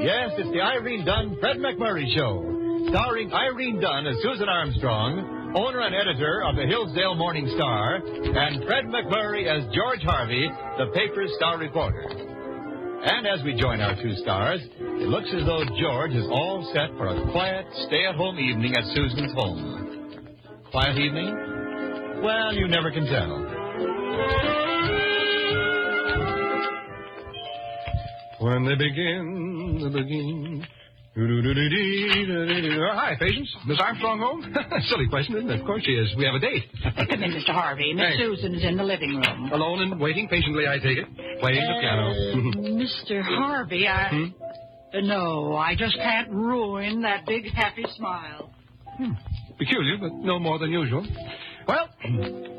Yes, it's the Irene Dunn, Fred McMurray Show, starring Irene Dunn as Susan Armstrong, owner and editor of the Hillsdale Morning Star, and Fred McMurray as George Harvey, the paper's star reporter. And as we join our two stars, it looks as though George is all set for a quiet, stay-at-home evening at Susan's home. Quiet evening? Well, you never can tell. When they begin. Hi, Patience. Miss Armstrong home? Silly question, isn't it? Of course she is. We have a date. Come in, Mr. Harvey. Miss Susan is in the living room. Alone and waiting patiently, I take it. Playing the piano. Mr. Harvey, No, I just can't ruin that big, happy smile. Peculiar, but no more than usual. Well,